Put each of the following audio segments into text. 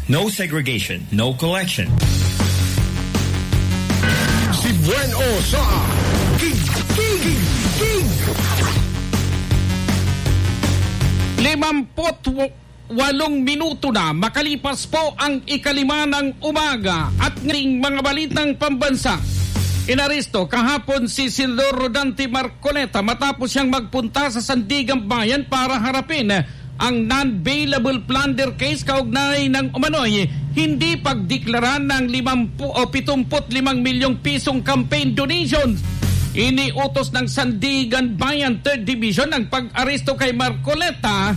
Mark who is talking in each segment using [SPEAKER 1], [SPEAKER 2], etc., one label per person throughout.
[SPEAKER 1] No segregation, no collection.
[SPEAKER 2] Si Bueno sa King.
[SPEAKER 3] 58 minuto na makalipas po ang 5:05 ng umaga at ngayon mga balitang pambansa. Inaresto kahapon si Senador Rodante Marcoleta matapos siyang magpunta sa Sandigan Bayan para harapin ang non-bailable plunder case kaugnay ng umano'y hindi pagdeklara ng 75 milyong pisong campaign donations. Iniutos ng Sandigan Bayan 3rd Division ang pag-aresto kay Marcoleta,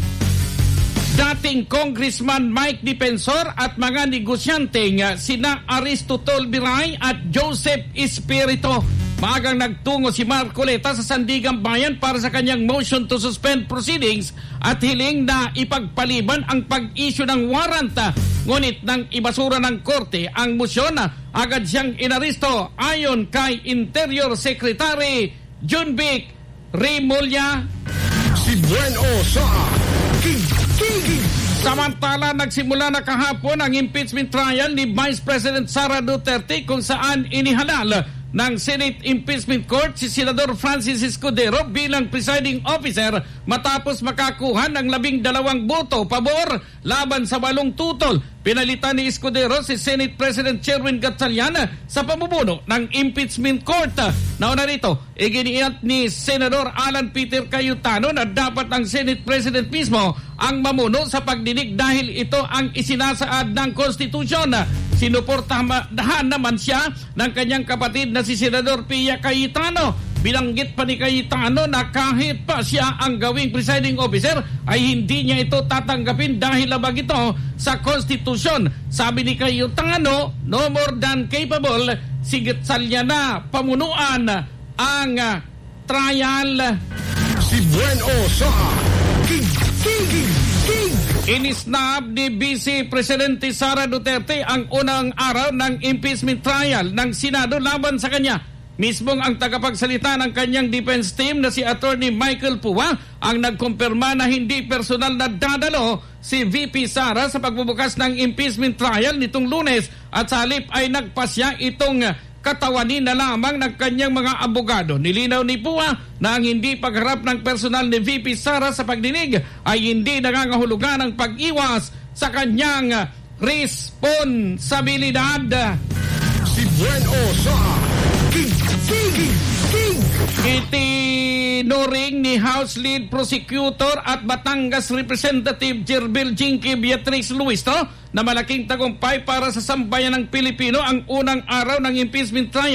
[SPEAKER 3] dating Congressman Mike Defensor at mga negosyanteng sina Aristotol Biray at Joseph Espirito. Maagang nagtungo si Marcoleta sa Sandigan Bayan para sa kanyang motion to suspend proceedings at hiling na ipagpaliban ang pag-issue ng warrant. Ngunit nang ibasura ng korte ang motion, agad siyang inaresto ayon kay Interior Secretary Junvic Remulla.
[SPEAKER 2] Si Bueno sa King.
[SPEAKER 3] Samantala, nagsimula na kahapon ang impeachment trial ni Vice President Sara Duterte kung saan inihalal ng Senate Impeachment Court si Senador Francis Escudero bilang presiding officer matapos makakuha ng 12 boto pabor laban sa 8 tutol. Pinalitan ni Escudero si Senate President Sherwin Gatchalian sa pamumuno ng Impeachment Court. Nauna rito, iginiit ni Senador Alan Peter Cayetano na dapat ang Senate President mismo ang mamuno sa pagdinig dahil ito ang isinasaad ng konstitusyon. Sinuportahan naman siya ng kanyang kapatid na si Senador Pia Cayetano. Binanggit pa ni Cayetano na kahit pa siya ang gawing presiding officer ay hindi niya ito tatanggapin dahil labag ito sa konstitusyon. Sabi ni Cayetano, no more than capable, sigit salya na pamunuan ang trial.
[SPEAKER 2] Si Bueno sa King.
[SPEAKER 3] Inisnab ni Vice Presidente Sara Duterte ang unang araw ng impeachment trial ng Senado laban sa kanya. Mismong ang tagapagsalita ng kanyang defense team na si Attorney Michael Pua ang nagkumpirma na hindi personal na dadalo si VP Sara sa pagbubukas ng impeachment trial nitong Lunes at sa halip ay nagpasya itong katawanin na lamang ng kanyang mga abogado. Nilinaw ni Pua na ang hindi pagharap ng personal ni VP Sara sa pagdinig ay hindi nangangahulugan ng pag-iwas sa kanyang responsibilidad.
[SPEAKER 2] Si Bueno sa King.
[SPEAKER 3] Itinuring ni House Lead Prosecutor at Batangas Representative Jerbel Jinky Beatriz Luis na malaking tagumpay para sa sambayan ng Pilipino ang unang araw ng impeachment trial